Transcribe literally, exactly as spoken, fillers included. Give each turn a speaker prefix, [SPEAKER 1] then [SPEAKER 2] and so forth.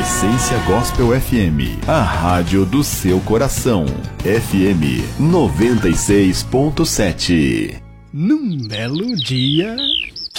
[SPEAKER 1] Essência Gospel F M, a rádio do seu coração. F M noventa e seis ponto sete.
[SPEAKER 2] Num belo dia,